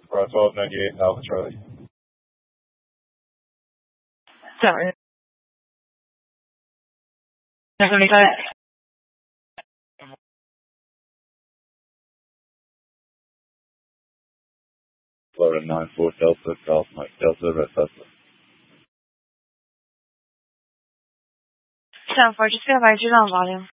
Cross 1298 Alpha Charlie. Sorry. 75. Florida 94 Delta, Golf Mike Delta, Red Tesla. 74, just go by Julian volume.